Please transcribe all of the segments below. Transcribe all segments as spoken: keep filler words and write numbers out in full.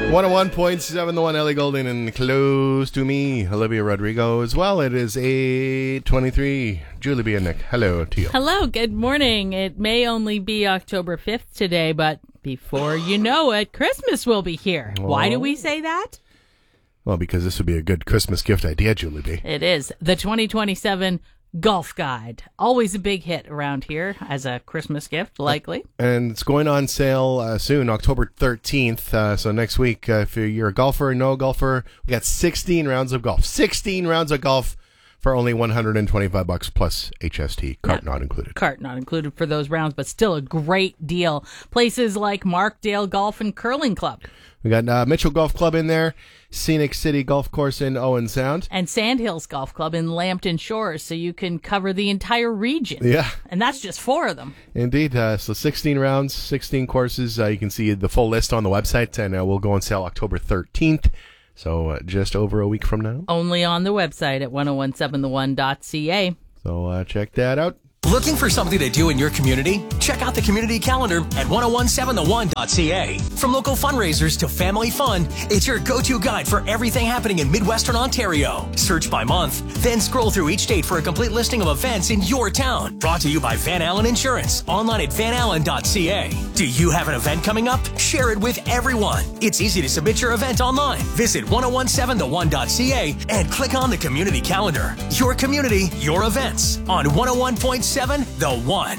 one oh one point seven, the one, Ellie Goulding, and close to me, Olivia Rodrigo as well. It is eight twenty-three. Julie B. and Nick, hello to you. Hello, good morning. It may only be October fifth today, but before you know it, Christmas will be here. Oh. Why do we say that? Well, because this would be a good Christmas gift idea, Julie B. It is. The twenty twenty-seven Golf Guide. Always a big hit around here as a Christmas gift, likely. And it's going on sale uh, soon, October thirteenth. Uh, so next week, uh, if you're a golfer or no golfer, we got sixteen rounds of golf. sixteen rounds of golf for only one hundred twenty-five bucks plus H S T. Cart yeah. not included. Cart not included for those rounds, but still a great deal. Places like Markdale Golf and Curling Club. We got uh, Mitchell Golf Club in there, Scenic City Golf Course in Owen Sound. And Sandhills Golf Club in Lambton Shores, so you can cover the entire region. Yeah. And that's just four of them. Indeed. Uh, so sixteen rounds, sixteen courses. Uh, you can see the full list on the website, and uh, we'll go on sale October thirteenth. So uh, just over a week from now. Only on the website at ten seventeen the one dot c a. So uh, check that out. Looking for something to do in your community? Check out the community calendar at ten seventeen the one dot c a. From local fundraisers to family fun, it's your go-to guide for everything happening in Midwestern Ontario. Search by month, then scroll through each date for a complete listing of events in your town. Brought to you by Van Allen Insurance, online at van allen dot c a. Do you have an event coming up? Share it with everyone. It's easy to submit your event online. Visit ten seventeen the one dot c a and click on the community calendar. Your community, your events on one oh one point seven The One.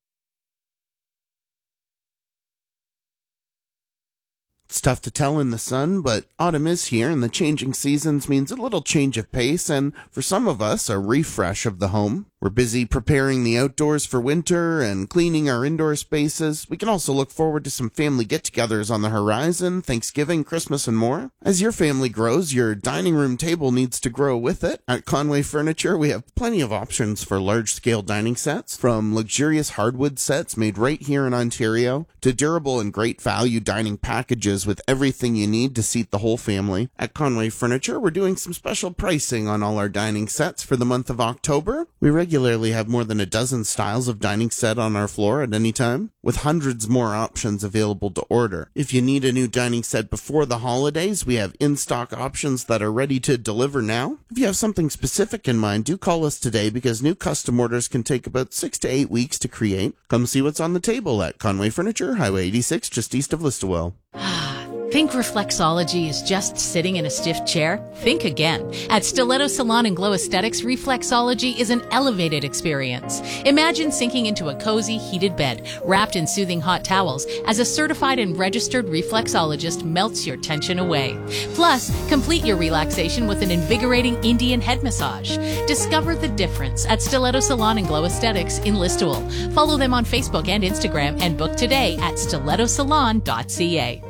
It's tough to tell in the sun, but autumn is here, and the changing seasons means a little change of pace, and for some of us, a refresh of the home. We're busy preparing the outdoors for winter and cleaning our indoor spaces. We can also look forward to some family get-togethers on the horizon, Thanksgiving, Christmas, and more. As your family grows, your dining room table needs to grow with it. At Conway Furniture, we have plenty of options for large-scale dining sets, from luxurious hardwood sets made right here in Ontario, to durable and great value dining packages with everything you need to seat the whole family. At Conway Furniture, we're doing some special pricing on all our dining sets for the month of October. We regularly have more than a dozen styles of dining set on our floor at any time, with hundreds more options available to order. If you need a new dining set before the holidays, we have in-stock options that are ready to deliver now. If you have something specific in mind, do call us today, because new custom orders can take about six to eight weeks to create. Come see what's on the table at Conway Furniture, Highway eighty-six, just east of Listowel. Think reflexology is just sitting in a stiff chair? Think again. At Stiletto Salon and Glow Aesthetics, reflexology is an elevated experience. Imagine sinking into a cozy, heated bed, wrapped in soothing hot towels, as a certified and registered reflexologist melts your tension away. Plus, complete your relaxation with an invigorating Indian head massage. Discover the difference at Stiletto Salon and Glow Aesthetics in Listowel. Follow them on Facebook and Instagram, and book today at stiletto salon dot c a.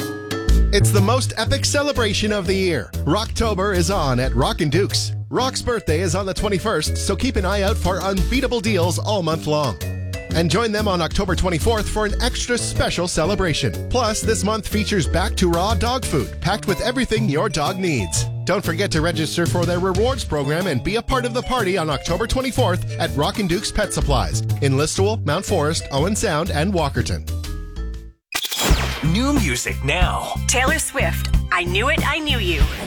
It's the most epic celebration of the year. Rocktober is on at Rockin' Dukes. Rock's birthday is on the twenty-first, so keep an eye out for unbeatable deals all month long. And join them on October twenty-fourth for an extra special celebration. Plus, this month features Back to Raw dog food, packed with everything your dog needs. Don't forget to register for their rewards program and be a part of the party on October twenty-fourth at Rockin' Dukes Pet Supplies in Listowel, Mount Forest, Owen Sound, and Walkerton. New music now. Taylor Swift, I Knew It, I Knew You.